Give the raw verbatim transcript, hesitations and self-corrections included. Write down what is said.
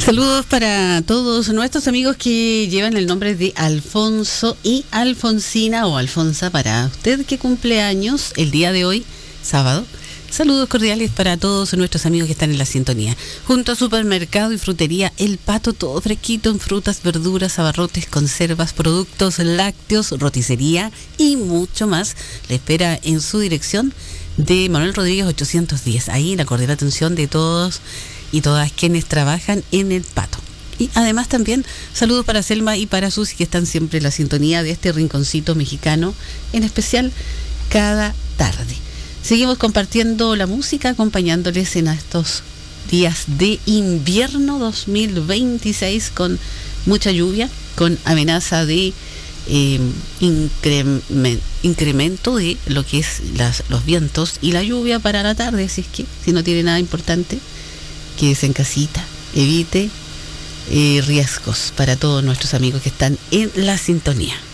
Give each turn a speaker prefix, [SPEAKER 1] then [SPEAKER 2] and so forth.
[SPEAKER 1] Saludos para todos nuestros amigos que llevan el nombre de Alfonso y Alfonsina o Alfonsa. Para usted que cumple años el día de hoy, sábado, saludos cordiales para todos nuestros amigos que están en la sintonía. Junto a Supermercado y Frutería El Pato, todo fresquito en frutas, verduras, abarrotes, conservas, productos lácteos, roticería y mucho más. Le espera en su dirección de Manuel Rodríguez ochocientos diez. Ahí la cordial atención de todos y todas quienes trabajan en El Pato. Y además también saludos para Selma y para Susi, que están siempre en la sintonía de este rinconcito mexicano, en especial cada tarde. Seguimos compartiendo la música, acompañándoles en estos días de invierno dos mil veintiséis con mucha lluvia, con amenaza de eh, increment, incremento de lo que es las, los vientos y la lluvia para la tarde. Así es que si no tiene nada importante, quédese en casita, evite eh, riesgos para todos nuestros amigos que están en la sintonía.